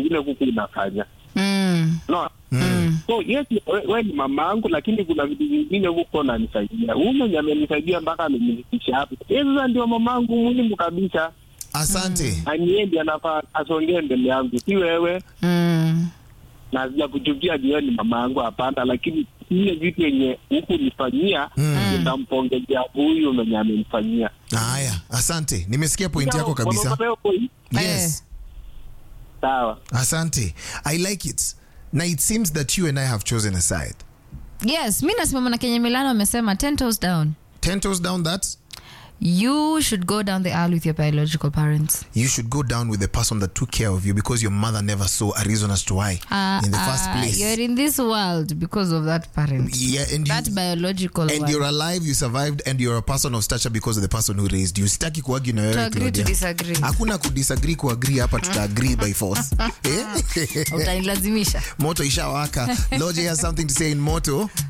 ile kuku inafanya. No. So yes, wewe ni mamangu, lakini kuna vitu vingine huko unanisaidia. Wewe amenisaidia mpaka amenifikisha hapa. Sasa ndio mamangu muhimu kabisa. Asante. Aniende anafaa asongee mbele yangu, si wewe. Na sija kuchukia ndio ni mamangu hapana, lakini ile vitu yenye huku nifanyia nitampongezea huyu mwenye amenifanyia. Haya, asante. Nimesikia point yako kabisa. Yes. Sawa. Asante. I like it. Now it seems that you and I have chosen a side. Yes, mimi nasimama na Kenya Milano amesema 10 toes down. 10 toes down that? You should go down the aisle with your biological parents. You should go down with the person that took care of you because your mother never saw a reason as to why in the first place. You're in this world because of that parent. Yeah, and that biological and one. You're alive, you survived, and you're a person of stature because of the person who raised you. Sitaki kuargue na wewe. To agree to disagree. Hakuna kudisagree kuagree hapa, tuta agree by force. Utanilazimisha. Moto ishawaka. Loje has something to say in moto.